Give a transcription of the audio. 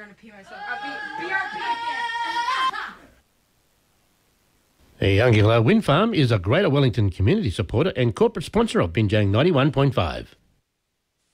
going to pee myself. BRP again. The Youngilla Wind Farm is a Greater Wellington community supporter and corporate sponsor of Binjang 91.5.